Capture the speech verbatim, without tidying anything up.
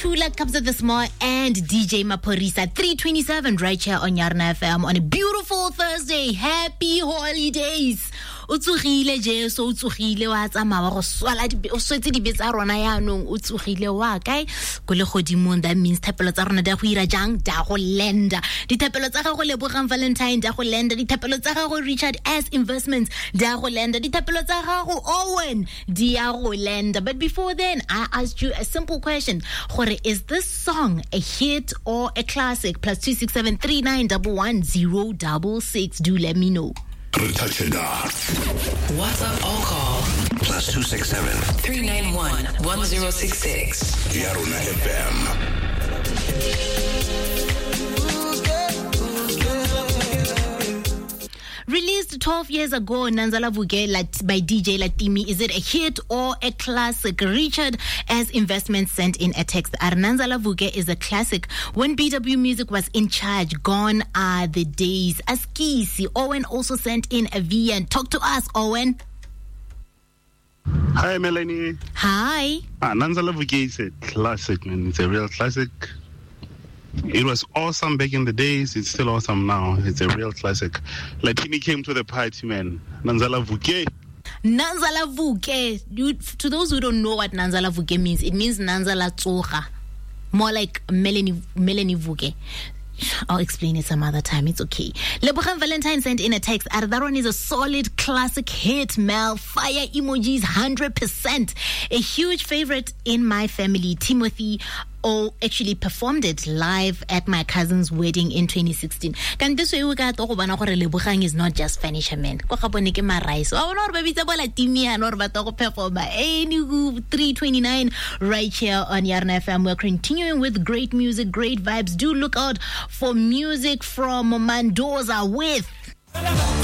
Tula Kabza the Small and D J Maporisa, three twenty-seven right here on Yarna F M on a beautiful Thursday. Happy holidays. Utsugile je so utsugile wa tsamaya go swala di o swetse di betsa rona ya nong utsugile wa kae go le godimo. That means thapelo tsa rona da go ira jang da go lenda di thapelo tsa go lebogang Valentine da go lenda di thapelo tsa go Richard S Investments da go lenda di thapelo tsa go Owen dia go lenda. But before then I asked you a simple question. Gore, is this song a hit or a classic? Plus two six seven three nine one one zero six six. Do let me know. WhatsApp or call plus two six seven three nine one one zero six six. Yaruna F M. Released twelve years ago, Nanzala Vuke by D J Latimi. Is it a hit or a classic? Richard as Investments sent in a text. Nanzala Vuke is a classic. When B W Music was in charge, gone are the days. Askisi, Owen also sent in a V and talk to us, Owen. Hi, Melanie. Hi. Ah, Nanzala Vuke is a classic, man. It's a real classic. It was awesome back in the days. It's still awesome now. It's a real classic. Latini came to the party, man. Nanzala Vuke. Nanzala Vuke. You, to those who don't know what Nanzala Vuke means, it means Nanzala Tsoga. More like Melanie, Melanie Vuke. I'll explain it some other time. It's okay. Lebogang Valentine sent in a text. That one is a solid classic hit, Mel. Fire emojis, one hundred percent. A huge favorite in my family. Timothy O actually performed it live at my cousin's wedding in twenty sixteen. Can this way we got to bana gore Lebogang is not just fisherman. Ko gabone ke marais. Wa bona gore ba bitsa bola timia no re ba to perform any three twenty-nine right here on Yarna F M. We're continuing with great music, great vibes. Do look out for music from Mendoza with